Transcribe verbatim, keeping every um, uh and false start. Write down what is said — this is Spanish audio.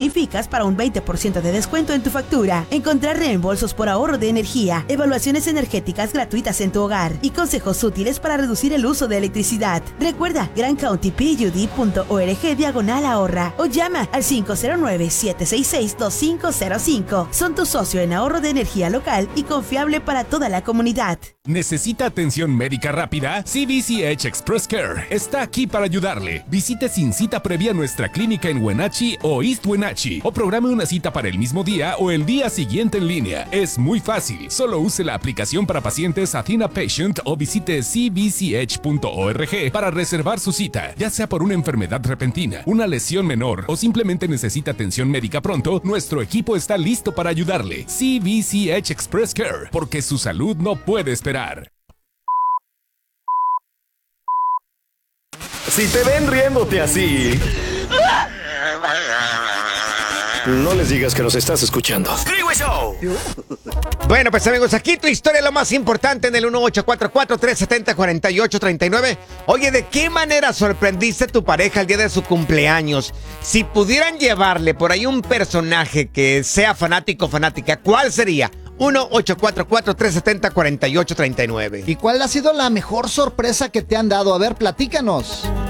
calificas para un veinte por ciento de descuento en tu factura. Encontrar reembolsos por ahorro de energía, evaluaciones energéticas gratuitas en tu hogar y consejos útiles para reducir el uso de electricidad. Recuerda, grand county p u d punto org diagonal ahorra o llama al cinco cero nueve, siete seis seis, dos cinco cero cinco. Son tu socio en ahorro de energía local y confiable para toda la comunidad. ¿Necesita atención médica rápida? C B C H Express Care está aquí para ayudarle. Visite sin cita previa nuestra clínica en Wenatchee o East Wenatchee o programe una cita para el mismo día o el día siguiente en línea. Es muy fácil. Solo use la aplicación para pacientes Athena Patient o visite c b c h punto org para reservar su cita. Ya sea por una enfermedad repentina, una lesión menor o simplemente necesita atención médica pronto, nuestro equipo está listo para ayudarle. C B C H Express Care, porque su salud no puede esperar. Si te ven riéndote así, no les digas que nos estás escuchando. Freeway Show. Bueno, pues amigos, aquí tu historia es lo más importante en el uno ocho cuatro cuatro, tres siete cero, cuatro ocho tres nueve. Oye, ¿de qué manera sorprendiste a tu pareja el día de su cumpleaños? Si pudieran llevarle por ahí un personaje que sea fanático o fanática, ¿cuál sería? uno ocho cuatro cuatro, tres siete cero, cuatro ocho tres nueve. ¿Y cuál ha sido la mejor sorpresa que te han dado? A ver, platícanos.